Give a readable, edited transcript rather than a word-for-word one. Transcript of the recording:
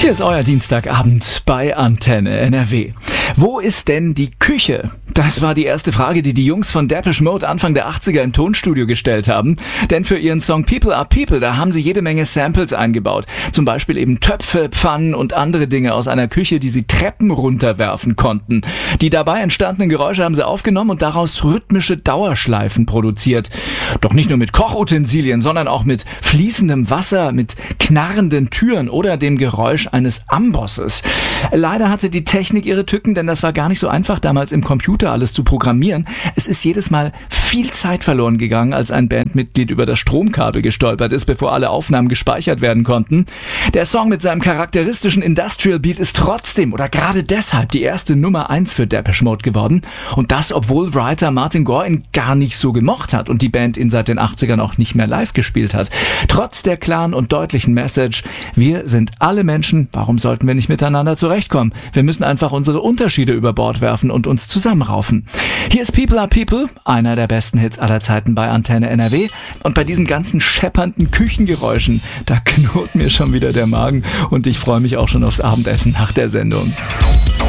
Hier ist euer Dienstagabend bei Antenne NRW. Wo ist denn die Küche? Das war die erste Frage, die Jungs von Depeche Mode Anfang der 80er im Tonstudio gestellt haben. Denn für ihren Song People Are People, da haben sie jede Menge Samples eingebaut. Zum Beispiel eben Töpfe, Pfannen und andere Dinge aus einer Küche, die sie Treppen runterwerfen konnten. Die dabei entstandenen Geräusche haben sie aufgenommen und daraus rhythmische Dauerschleifen produziert. Doch nicht nur mit Kochutensilien, sondern auch mit fließendem Wasser, mit knarrenden Türen oder dem Geräusch eines Ambosses. Leider hatte die Technik ihre Tücken, denn das war gar nicht so einfach, damals im Computer alles zu programmieren. Es ist jedes Mal viel Zeit verloren gegangen, als ein Bandmitglied über das Stromkabel gestolpert ist, bevor alle Aufnahmen gespeichert werden konnten. Der Song mit seinem charakteristischen Industrial Beat ist trotzdem oder gerade deshalb die erste Nummer 1 für Depeche Mode geworden. Und das, obwohl Writer Martin Gore ihn gar nicht so gemocht hat und die Band ihn seit den 80ern auch nicht mehr live gespielt hat. Trotz der klaren und deutlichen Message: Wir sind alle Menschen, warum sollten wir nicht miteinander zurechtkommen? Wir müssen einfach unsere Unterschiede über Bord werfen und uns zusammenraufen. Hier ist People Are People, einer der besten Hits aller Zeiten bei Antenne NRW. Und bei diesen ganzen scheppernden Küchengeräuschen, da knurrt mir schon wieder der Magen und ich freue mich auch schon aufs Abendessen nach der Sendung.